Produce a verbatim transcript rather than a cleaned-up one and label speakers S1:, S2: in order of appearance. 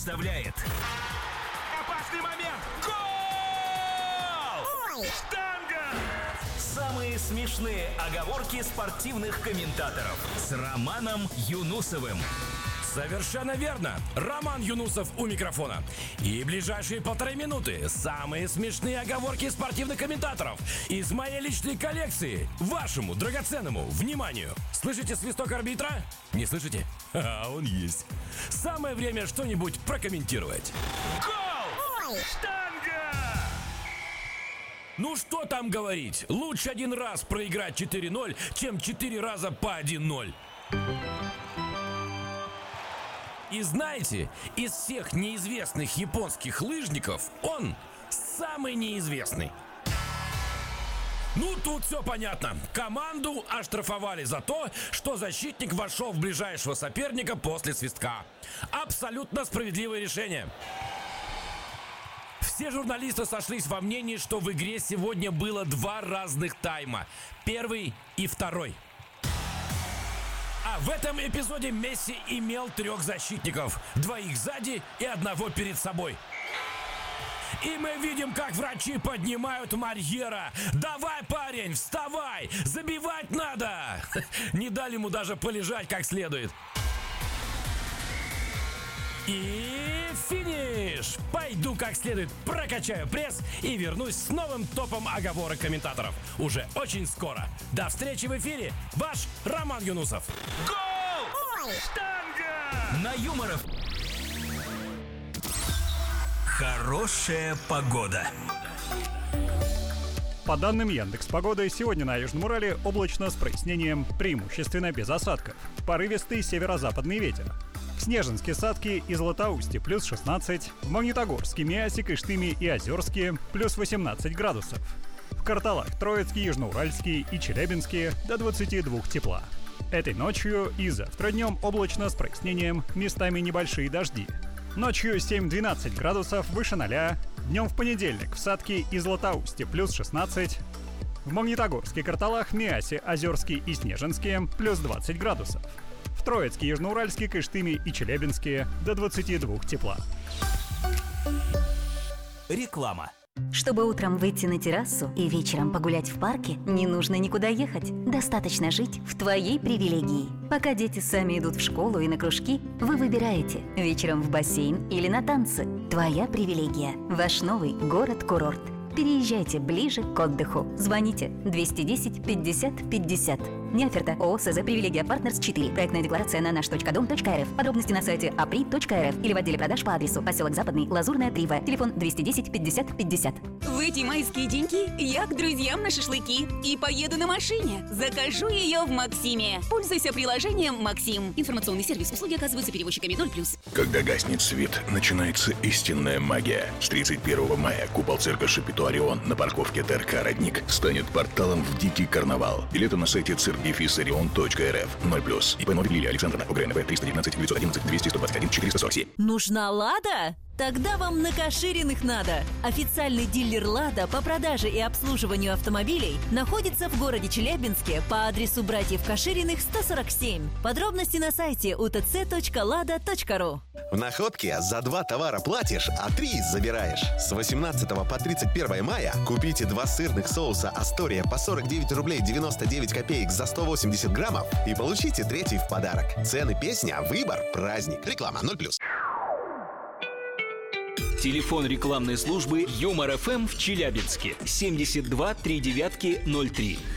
S1: представляет...
S2: Опасный момент! Гол!
S3: Ой!
S2: Штанга!
S1: Самые смешные оговорки спортивных комментаторов с Романом Юнусовым.
S4: Совершенно верно. Роман Юнусов у микрофона. И ближайшие полторы минуты самые смешные оговорки спортивных комментаторов из моей личной коллекции вашему драгоценному вниманию. Слышите свисток арбитра? Не слышите? А он есть. Самое время что-нибудь прокомментировать.
S2: Гол!
S3: Ой!
S2: Штанга!
S4: Ну что там говорить? Лучше один раз проиграть четыре ноль, чем четыре раза по один ноль. И знаете, из всех неизвестных японских лыжников он самый неизвестный. Ну, тут все понятно. Команду оштрафовали за то, что защитник вошел в ближайшего соперника после свистка. Абсолютно справедливое решение. Все журналисты сошлись во мнении, что в игре сегодня было два разных тайма. Первый и второй. А в этом эпизоде Месси имел трех защитников. Двоих сзади и одного перед собой. И мы видим, как врачи поднимают Марьера. Давай, парень, вставай! Забивать надо! Не дали ему даже полежать как следует. И финиш! Пойду как следует прокачаю пресс и вернусь с новым топом оговорок комментаторов. Уже очень скоро. До встречи в эфире. Ваш Роман Юнусов.
S2: Гол!
S3: Ой!
S2: Штанга!
S1: На Юмор эф эм. Хорошая погода.
S5: По данным Яндекс.Погоды, сегодня на Южном Урале облачно с прояснением, преимущественно без осадков. Порывистый северо-западный ветер. В Снежинске, Садке и Златоусте плюс шестнадцать, в Магнитогорске, Миасе, Кыштыме и Озерске плюс восемнадцать градусов. В Карталах, Троицке, Южноуральске и Челябинске до двадцати двух тепла. Этой ночью и завтра днем облачно с прояснением, местами небольшие дожди. Ночью семь-двенадцать градусов выше ноля, днем в понедельник в Садке и Златоусте плюс шестнадцать, в Магнитогорске, Карталах, Миасе, Озерске и Снежинске плюс двадцать градусов. В Троицке, Южноуральске, Кыштыме и Челябинске до двадцати двух тепла.
S1: Реклама.
S6: Чтобы утром выйти на террасу и вечером погулять в парке, не нужно никуда ехать. Достаточно жить в твоей привилегии. Пока дети сами идут в школу и на кружки, вы выбираете вечером в бассейн или на танцы. Твоя привилегия. Ваш новый город-курорт. Переезжайте ближе к отдыху. Звоните двести десять пятьдесят пятьдесят. Не оферта. ООО СЗ «Привилегия Партнерс четыре». Проектная декларация на наш точка дом точка эр эф. Подробности на сайте апри точка эр эф или в отделе продаж по адресу поселок Западный, Лазурная, три В. Телефон двести десять пятьдесят пятьдесят.
S7: В эти майские деньки я к друзьям на шашлыки и поеду на машине. Закажу ее в Максиме. Пользуйся приложением «Максим». Информационный сервис. Услуги оказываются перевозчиками ноль плюс.
S8: Когда гаснет свет, начинается истинная магия. С тридцать первого мая купол цирка Шапито Орион на парковке ТРК «Родник» станет порталом в дикий карнавал. Билеты на сайте цирк дефис орион точка эр эф. ноль плюс. ИП Новик Лилия Александровна. УГРНВ триста девятнадцать девятьсот одиннадцать двести сто двадцать один четыреста сорок семь.
S9: Нужна «Лада»? Тогда вам на Кашириных надо. Официальный дилер «Лада» по продаже и обслуживанию автомобилей находится в городе Челябинске по адресу братьев Кашириных сто сорок семь. Подробности на сайте у тэ цэ точка лада точка ру.
S10: В Находке за два товара платишь, а три забираешь. С восемнадцатого по тридцать первое мая купите два сырных соуса «Астория» по сорок девять рублей девяносто девять копеек за сто восемьдесят граммов и получите третий в подарок. Цены, песня, выбор, праздник. Реклама ноль плюс.
S1: Телефон рекламной службы Юмор эф эм в Челябинске семьдесят два три девятки ноль три.